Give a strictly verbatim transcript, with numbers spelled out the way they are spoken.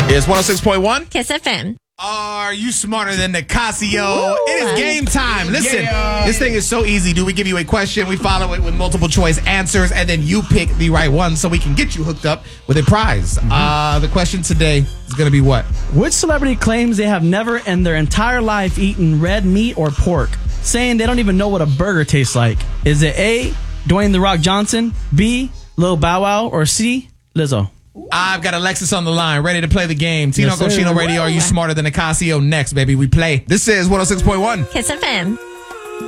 It's one oh six point one. Kiss F M. Are you smarter than the Casio? It is game time. Listen, Yeah. this thing is so easy, dude. We give you a question, we follow it with multiple choice answers, and then you pick the right one so we can get you hooked up with a prize. Mm-hmm. Uh, the question today is going to be what? Which celebrity claims they have never in their entire life eaten red meat or pork, saying they don't even know what a burger tastes like? Is it A, Dwayne The Rock Johnson, B, Lil Bow Wow, or C, Lizzo? I've got Alexis on the line, ready to play the game. Tino Yes, sir. Cochino Radio, are you smarter than the Casio? Next, baby, we play. This is one oh six point one. Kiss F M.